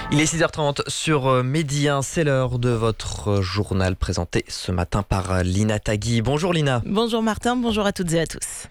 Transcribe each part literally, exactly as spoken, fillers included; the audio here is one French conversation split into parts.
Il est six heures trente sur Midi un, c'est l'heure de votre journal présenté ce matin par Lina Tagui. Bonjour Lina. Bonjour Martin, bonjour à toutes et à tous.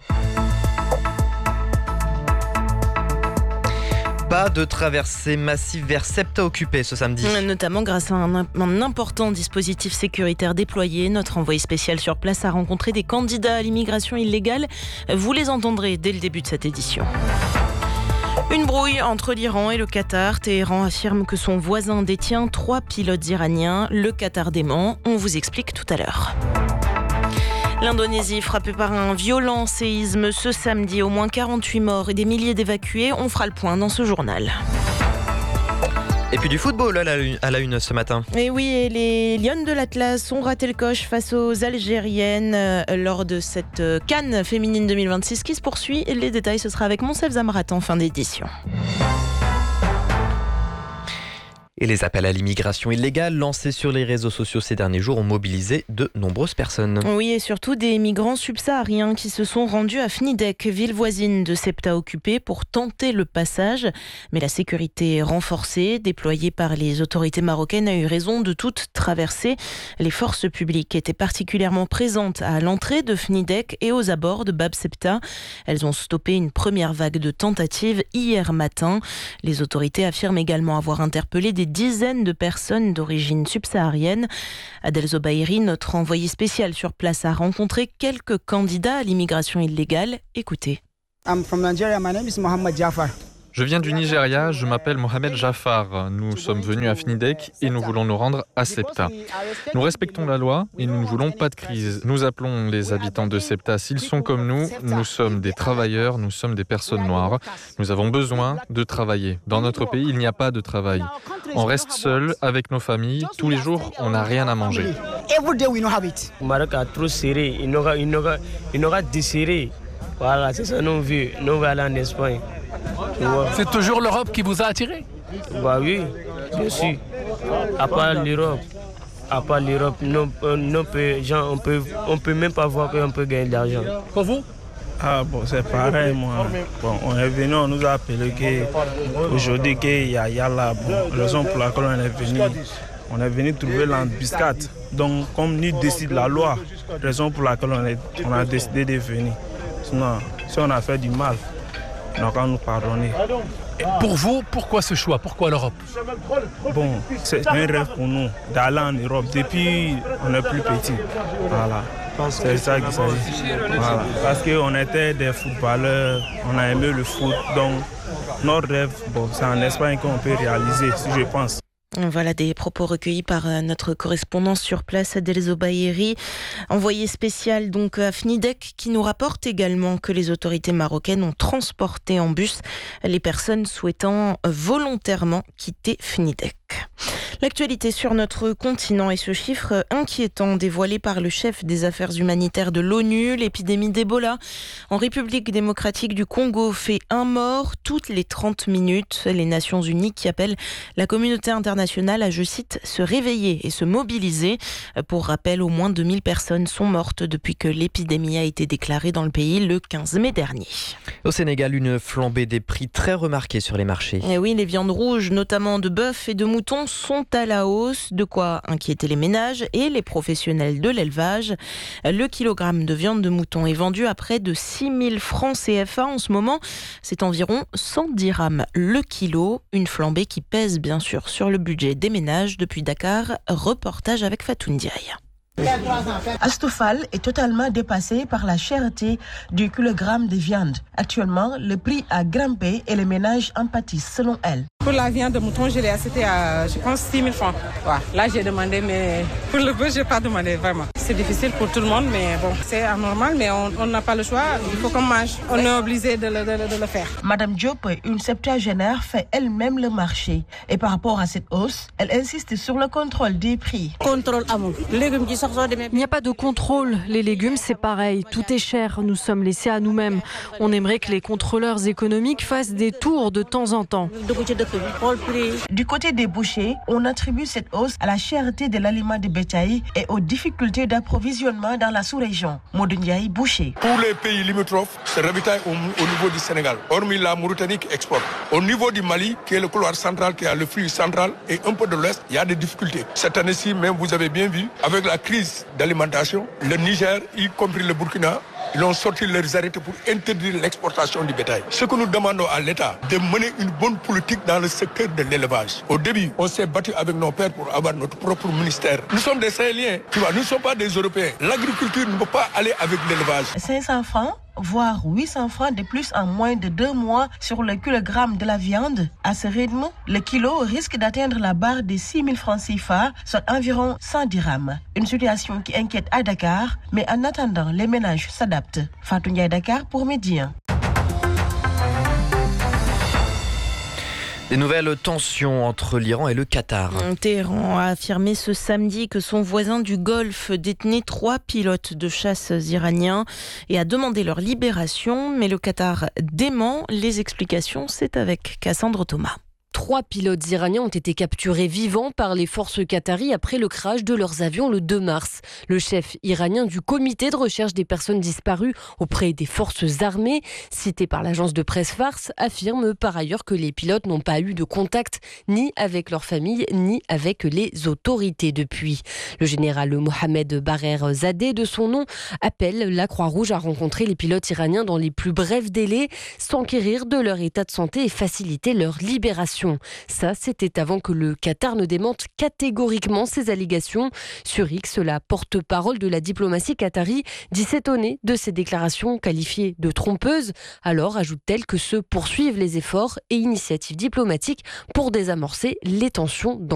Pas de traversée massive vers Septa occupée ce samedi. Notamment grâce à un, un important dispositif sécuritaire déployé. Notre envoyé spécial sur place a rencontré des candidats à l'immigration illégale. Vous les entendrez dès le début de cette édition. Une brouille entre l'Iran et le Qatar. Téhéran affirme que son voisin détient trois pilotes iraniens. Le Qatar dément. On vous explique tout à l'heure. L'Indonésie frappée par un violent séisme ce samedi. Au moins quarante-huit morts et des milliers d'évacués. On fera le point dans ce journal. Et puis du football à la une, à la une ce matin. Et oui, et les Lions de l'Atlas ont raté le coche face aux Algériennes euh, lors de cette euh, CAN féminine deux mille vingt-six qui se poursuit. Et les détails, ce sera avec Monsef Zamrat en fin d'édition. Et les appels à l'immigration illégale lancés sur les réseaux sociaux ces derniers jours ont mobilisé de nombreuses personnes. Oui, et surtout des migrants subsahariens qui se sont rendus à Fnidek, ville voisine de Septa occupée, pour tenter le passage. Mais la sécurité renforcée, déployée par les autorités marocaines, a eu raison de toute traverser. Les forces publiques étaient particulièrement présentes à l'entrée de Fnidek et aux abords de Bab Septa. Elles ont stoppé une première vague de tentatives hier matin. Les autorités affirment également avoir interpellé des dizaines de personnes d'origine subsaharienne. Adel Zobairi, notre envoyé spécial sur place, a rencontré quelques candidats à l'immigration illégale. Écoutez. I'm from Nigeria. My name is Mohammed Jafar. Je viens du Nigeria, je m'appelle Mohamed Jafar. Nous sommes venus à Fnidek et nous voulons nous rendre à Septa. Nous respectons la loi et nous ne voulons pas de crise. Nous appelons les habitants de Septa, s'ils sont comme nous, nous sommes des travailleurs, nous sommes des personnes noires. Nous avons besoin de travailler. Dans notre pays, il n'y a pas de travail. On reste seul avec nos familles. Tous les jours, on n'a rien à manger. Le Maroc a trop serré, il n'aura, il n'aura, il n'aura desserré. Voilà, c'est ça nos vues. Nous allons aller en Espagne. C'est toujours l'Europe qui vous a attiré? Bah oui, bien sûr. À part l'Europe, à part l'Europe, non, non peut, genre, on peut, on peut même pas voir qu'on peut gagner de l'argent. Pour vous? Ah bon, c'est pareil, moi. Bon, on est venu, on nous a appelé qu'aujourd'hui qu'il y a Yalla. Bon, raison pour laquelle on est venu, on est venu trouver l'embuscade. Donc, comme nous décide la loi, raison pour laquelle on, est, on a décidé de venir. Sinon, si on a fait du mal, on va nous pardonner. Et pour vous, pourquoi ce choix? Pourquoi l'Europe? Bon, c'est un rêve pour nous d'aller en Europe depuis on est plus petit. Voilà. C'est ça qui s'agit. Voilà. Parce qu'on était des footballeurs, on a aimé le foot. Donc, notre rêve, bon, c'est en Espagne qu'on peut réaliser, si je pense. Voilà des propos recueillis par notre correspondant sur place, Adel Zobairi, envoyé spécial donc à Fnidek, qui nous rapporte également que les autorités marocaines ont transporté en bus les personnes souhaitant volontairement quitter Fnidek. L'actualité sur notre continent et ce chiffre inquiétant dévoilé par le chef des affaires humanitaires de l'ONU, l'épidémie d'Ebola en République démocratique du Congo fait un mort toutes les trente minutes. Les Nations Unies qui appellent la communauté internationale à, je cite, se réveiller et se mobiliser. Pour rappel, au moins deux mille personnes sont mortes depuis que l'épidémie a été déclarée dans le pays le quinze mai dernier. Au Sénégal, une flambée des prix très remarquée sur les marchés. Et oui, les viandes rouges, notamment de bœuf et de mouton, sont à la hausse, de quoi inquiéter les ménages et les professionnels de l'élevage. Le kilogramme de viande de mouton est vendu à près de six mille francs C F A en ce moment. C'est environ cent dirhams le kilo. Une flambée qui pèse bien sûr sur le budget des ménages. Depuis Dakar, reportage avec Fatou Ndiaye. Astoufal est totalement dépassé par la cherté du kilogramme de viande. Actuellement, le prix a grimpé et les ménages en pâtissent selon elle. Pour la viande de mouton, je l'ai acheté à, je pense, six mille francs. Ouais. Là, j'ai demandé, mais pour le bœuf, je n'ai pas demandé, vraiment. C'est difficile pour tout le monde, mais bon, c'est anormal, mais on n'a pas le choix. Il faut qu'on mange. On est obligé de le, de, le, de le faire. Madame Diop, une septuagénaire, fait elle-même le marché. Et par rapport à cette hausse, elle insiste sur le contrôle des prix. Contrôle amour. Légumes qui sortent des mêmes. Il n'y a pas de contrôle. Les légumes, c'est pareil. Tout est cher. Nous sommes laissés à nous-mêmes. On aimerait que les contrôleurs économiques fassent des tours de temps en temps. Du côté des bouchers, on attribue cette hausse à la cherté de l'aliment de bétail et aux difficultés d'approvisionnement dans la sous-région. Modou Ndiaye, boucher. Tous les pays limitrophes se ravitaillent au, au niveau du Sénégal, hormis la Mauritanie qui exporte. Au niveau du Mali, qui est le couloir central, qui a le flux central, et un peu de l'Ouest, il y a des difficultés. Cette année-ci, même vous avez bien vu, avec la crise d'alimentation, le Niger, y compris le Burkina, ils ont sorti leurs arrêtés pour interdire l'exportation du bétail. Ce que nous demandons à l'État, de mener une bonne politique dans le secteur de l'élevage. Au début, on s'est battu avec nos pères pour avoir notre propre ministère. Nous sommes des Sahéliens, tu vois, nous ne sommes pas des Européens. L'agriculture ne peut pas aller avec l'élevage. cinq cents francs, voire huit cents francs de plus en moins de deux mois sur le kilogramme de la viande. À ce rythme, le kilo risque d'atteindre la barre des six mille francs C F A, soit environ cent dirhams. Une situation qui inquiète à Dakar, mais en attendant, les ménages s'adaptent. Fatou Ndiaye, Dakar pour Média. Des nouvelles tensions entre l'Iran et le Qatar. Téhéran a affirmé ce samedi que son voisin du Golfe détenait trois pilotes de chasse iraniens et a demandé leur libération. Mais le Qatar dément les explications. C'est avec Cassandre Thomas. Trois pilotes iraniens ont été capturés vivants par les forces qataries après le crash de leurs avions le deux mars. Le chef iranien du comité de recherche des personnes disparues auprès des forces armées, cité par l'agence de presse Fars, affirme par ailleurs que les pilotes n'ont pas eu de contact ni avec leur famille ni avec les autorités depuis. Le général Mohamed Barer Zadeh, de son nom, appelle la Croix-Rouge à rencontrer les pilotes iraniens dans les plus brefs délais, s'enquérir de leur état de santé et faciliter leur libération. Ça, c'était avant que le Qatar ne démente catégoriquement ces allégations. Sur X, la porte-parole de la diplomatie qatari dit s'étonner de ces déclarations qualifiées de trompeuses. Alors, ajoute-t-elle que se poursuivent les efforts et initiatives diplomatiques pour désamorcer les tensions dans